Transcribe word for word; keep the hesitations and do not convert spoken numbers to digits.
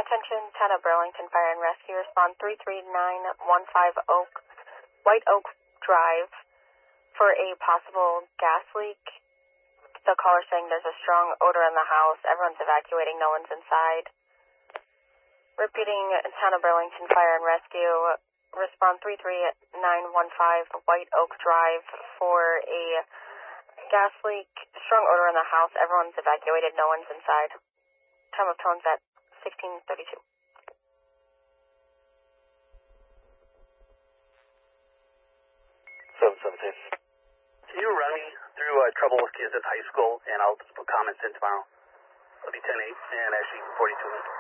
Attention, ten of Burlington Fire and Rescue. Respond three three nine one five Oak, White Oak Drive for a possible gas leak. The caller saying there's a strong odor in the house. Everyone's evacuating. No one's inside. Repeating, Town of Burlington Fire and Rescue. Respond three three nine one five White Oak Drive for a gas leak. Strong odor in the house. Everyone's evacuated. No one's inside. Time of tones at sixteen thirty-two. seven seven six. Can you run me through uh, trouble with kids at high school, and I'll just put comments in tomorrow? It'll be ten eight and actually forty-two minutes.